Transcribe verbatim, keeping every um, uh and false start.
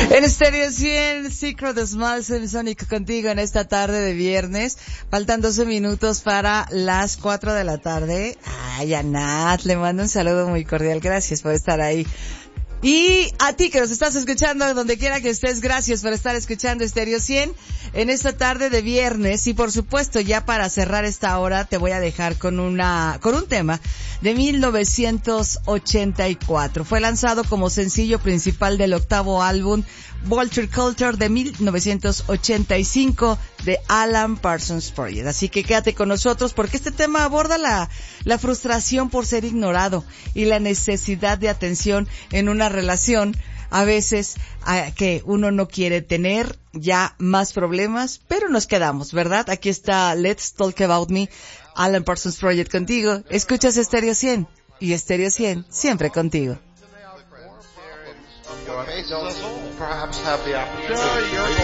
En Stereo cien, Secret Smile, Sonic contigo en esta tarde de viernes. Faltan doce minutos para las cuatro de la tarde. Ay, Anat, le mando un saludo muy cordial. Gracias por estar ahí. Y a ti que nos estás escuchando, donde quiera que estés, gracias por estar escuchando Stereo cien en esta tarde de viernes. Y por supuesto, ya para cerrar esta hora, te voy a dejar con una, con un tema de mil novecientos ochenta y cuatro. Fue lanzado como sencillo principal del octavo álbum Vulture Culture de mil novecientos ochenta y cinco de Alan Parsons Project. Así que quédate con nosotros porque este tema aborda la, la frustración por ser ignorado y la necesidad de atención en una relación, a veces a, que uno no quiere tener ya más problemas, pero nos quedamos, ¿verdad? Aquí está Let's Talk About Me, Alan Parsons Project contigo. Escuchas Stereo cien y Stereo cien siempre contigo. Perhaps have the opportunity.